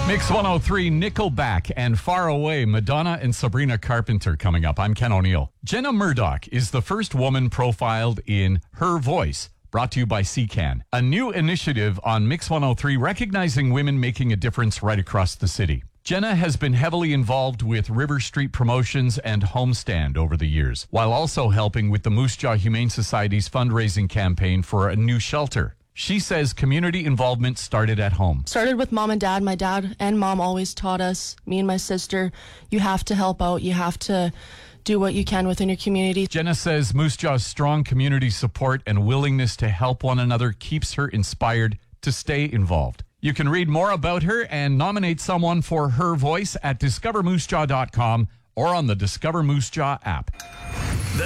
Mix 103, Nickelback, and Far Away, Madonna and Sabrina Carpenter coming up. I'm Ken O'Neill. Jenna Murdoch is the first woman profiled in Her Voice, brought to you by CCAN, a new initiative on Mix 103 recognizing women making a difference right across the city. Jenna has been heavily involved with River Street Promotions and Homestand over the years, while also helping with the Moose Jaw Humane Society's fundraising campaign for a new shelter. She says community involvement started at home. Started with mom and dad. My dad and mom always taught us, me and my sister, you have to help out. You have to do what you can within your community. Jenna says Moose Jaw's strong community support and willingness to help one another keeps her inspired to stay involved. You can read more about her and nominate someone for Her Voice at discovermoosejaw.com or on the Discover Moose Jaw app. The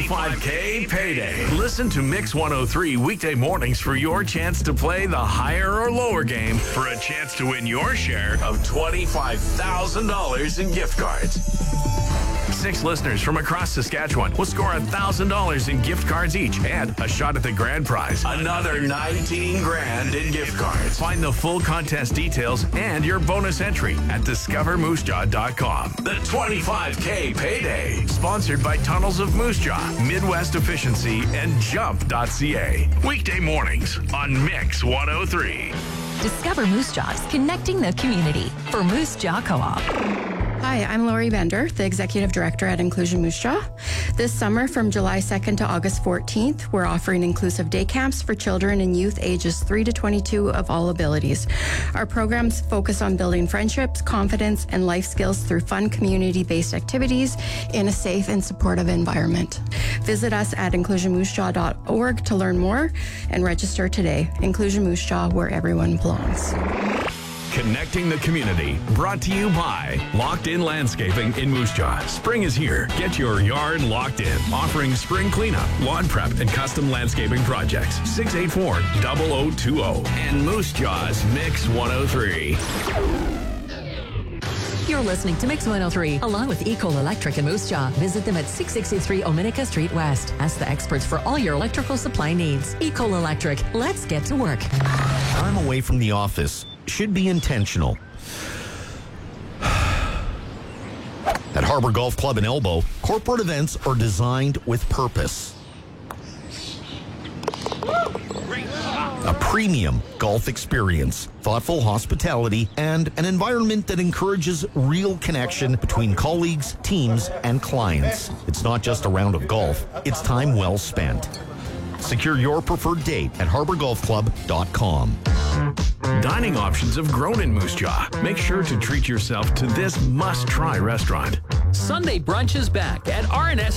25K Payday. Listen to Mix 103 weekday mornings for your chance to play the higher or lower game for a chance to win your share of $25,000 in gift cards. 6 listeners from across Saskatchewan will score $1,000 in gift cards each and a shot at the grand prize. Another 19 grand in gift cards. Find the full contest details and your bonus entry at discovermoosejaw.com. The 25K Payday. Sponsored by Tunnels of Moose Jaw, Midwest Efficiency, and Jump.ca. Weekday mornings on Mix 103. Discover Moose Jaw's connecting the community for Moose Jaw Co-op. Hi, I'm Lori Bender, the Executive Director at Inclusion Moose Jaw. This summer, from July 2nd to August 14th, we're offering inclusive day camps for children and youth ages 3 to 22 of all abilities. Our programs focus on building friendships, confidence, and life skills through fun community-based activities in a safe and supportive environment. Visit us at inclusionmoosejaw.org to learn more and register today. Inclusion Moose Jaw, where everyone belongs. Connecting the community. Brought to you by Locked In Landscaping in Moose Jaw. Spring is here. Get your yard locked in. Offering spring cleanup, lawn prep, and custom landscaping projects. 684-0020. And Moose Jaw's Mix 103. You're listening to Mix 103, along with Ecol Electric in Moose Jaw. Visit them at 663 Ominica Street West. Ask the experts for all your electrical supply needs. Ecol Electric, let's get to work. Time away from the office should be intentional. At Harbor Golf Club in Elbow, corporate events are designed with purpose. A premium golf experience, thoughtful hospitality, and an environment that encourages real connection between colleagues, teams, and clients. It's not just a round of golf, it's time well spent. Secure your preferred date at harborgolfclub.com. Dining options have grown in Moose Jaw. Make sure to treat yourself to this must-try restaurant. Sunday brunch is back at R&S